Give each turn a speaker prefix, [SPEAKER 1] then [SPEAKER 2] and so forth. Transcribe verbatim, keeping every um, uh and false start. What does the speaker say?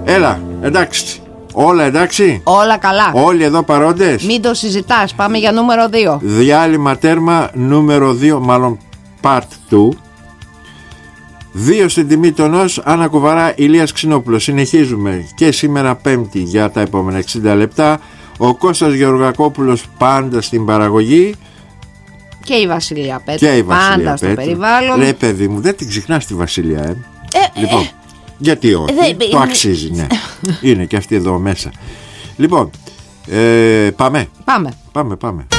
[SPEAKER 1] Έλα, εντάξει. Όλα εντάξει.
[SPEAKER 2] Όλα καλά.
[SPEAKER 1] Όλοι εδώ παρόντες.
[SPEAKER 2] Μην το συζητάς, πάμε για νούμερο δύο.
[SPEAKER 1] Διάλειμμα τέρμα νούμερο δύο, μάλλον part δύο. Δύο στην τιμή τονός, Άννα Κουβαρά, Ηλίας Ξινόπουλος. Συνεχίζουμε και σήμερα Πέμπτη για τα επόμενα εξήντα λεπτά. Ο Κώστας Γεωργακόπουλος πάντα στην παραγωγή.
[SPEAKER 2] Και η Βασιλεία Πέτρου.
[SPEAKER 1] Και η Βασιλεία
[SPEAKER 2] πάντα στο
[SPEAKER 1] Πέτρου.
[SPEAKER 2] περιβάλλον.
[SPEAKER 1] Ρε παιδί μου, δεν την ξεχνάς τη Βασιλεία, ε.
[SPEAKER 2] ε
[SPEAKER 1] Λοιπόν,
[SPEAKER 2] ε,
[SPEAKER 1] γιατί όχι,
[SPEAKER 2] δε,
[SPEAKER 1] το
[SPEAKER 2] είναι...
[SPEAKER 1] αξίζει, ναι. Είναι και αυτή εδώ μέσα. Λοιπόν, ε, πάμε.
[SPEAKER 2] Πάμε.
[SPEAKER 1] Πάμε, πάμε.